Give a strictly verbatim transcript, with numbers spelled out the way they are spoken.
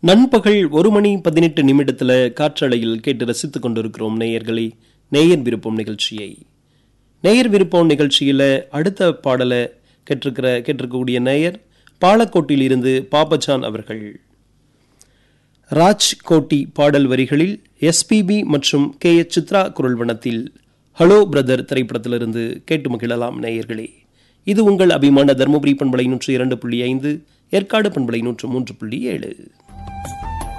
நண்பகல் ஒரு மணி பதினெட்டு நிமிடத்துல காற்றலையில் கேட்டு ரசித்துக் கொண்டிருக்கிறோம் நேயர்களே. நேயர் விருப்பம் நிகழ்ச்சியை நேயர் விருப்பம் நிகழ்ச்சியில அடுத்த பாடலை கேட்டிருக்கிற கேட்டிருக்கக்கூடிய நேயர் பாலக்கோட்டில் இருந்து பாப்பஜான் அவர்கள். ராஜ் கோட்டி பாடல் வரிகளில் எஸ்பிபி மற்றும் கே எச் சித்ரா குரல் வண்ணத்தில் ஹலோ பிரதர் திரைப்படத்திலிருந்து கேட்டு மகிழலாம் நேயர்களே. இது உங்கள் அபிமான தர்மபுரி பண்பலை நூற்று இரண்டு புள்ளி ஐந்து, ஏற்காடு பண்பலை நூற்று மூன்று புள்ளி ஏழு.